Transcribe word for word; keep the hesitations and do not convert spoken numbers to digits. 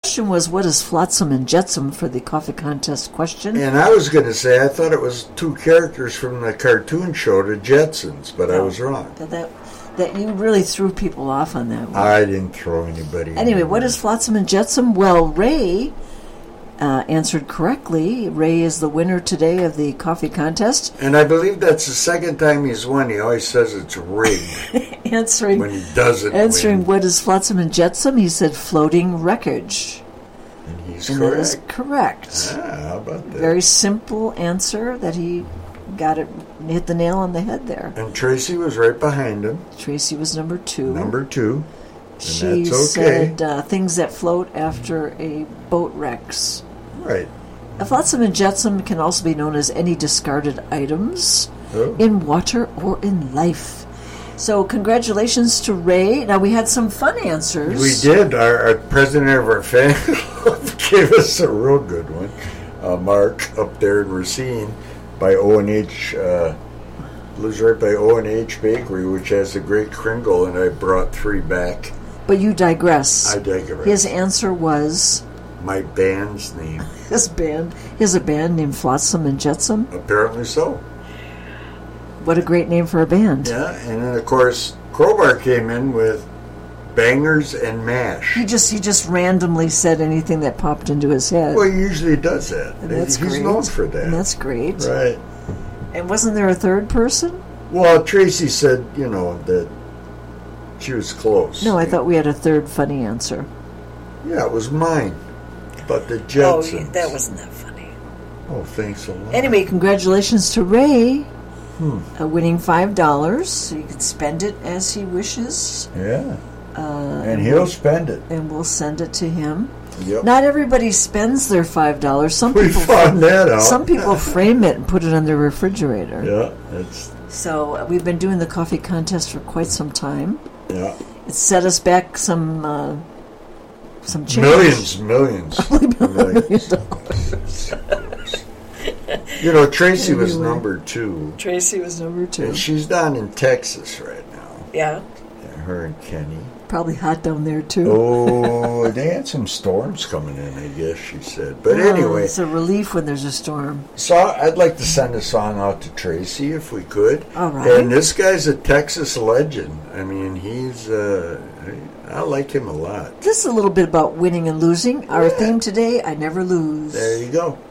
question was, what is Flotsam and Jetsam for the coffee contest question? And I was going to say, I thought it was two characters from the cartoon show, The Jetsons, but no, I was wrong. That, that that you really threw people off on that one. I didn't throw anybody. Anyway, what is Flotsam and Jetsam? Well, Ray uh, answered correctly. Ray is the winner today of the coffee contest. And I believe that's the second time he's won. He always says it's rigged. answering when he doesn't answering win. What is Flotsam and Jetsam, he said floating wreckage. And he's and correct. That is correct. Ah, how about that? Very simple answer that he got it, hit the nail on the head there. And Tracy was right behind him. Tracy was number two. Number two. And she that's okay. said uh, things that float after a boat wrecks. Right. A Flotsam and Jetsam can also be known as any discarded items oh. in water or in life. So congratulations to Ray. Now, we had some fun answers. We did. Our, our president of our fan club gave us a real good one. Uh, Mark up there in Racine by O and H, uh, lives right by O and H Bakery, which has a great Kringle, and I brought three back. But you digress. I digress. His answer was... my band's name. His band. He has a band named Flotsam and Jetsam. Apparently so. What a great name for a band. Yeah, and then, of course, Crowbar came in with Bangers and Mash. He just he just randomly said anything that popped into his head. Well, he usually does that. And that's He's great. known for that. And that's great. Right. And wasn't there a third person? Well, Tracy said, you know, that she was close. No, I thought we had a third funny answer. Yeah, it was mine. But the Jetsons. Oh, that wasn't that funny. Oh, thanks a lot. Anyway, congratulations to Ray. Hmm. Uh, winning five dollars, so you can spend it as he wishes. Yeah. Uh, and he'll spend it. And we'll send it to him. Yep. Not everybody spends their five dollars. Some we people found that out. Some people frame it and put it on their refrigerator. Yeah, it's. So uh, we've been doing the coffee contest for quite some time. Yeah. It set us back some uh, some change. Millions, millions, millions dollars. You know, Tracy anyway, was number two. Tracy was number two. And she's down in Texas right now. Yeah. Yeah, her and Kenny. Probably hot down there, too. Oh, they had some storms coming in, I guess she said. But oh, anyway. It's a relief when there's a storm. So I'd like to send a song out to Tracy, if we could. All right. And this guy's a Texas legend. I mean, he's, uh, I like him a lot. This is a little bit about winning and losing. Our yeah. theme today, I never lose. There you go.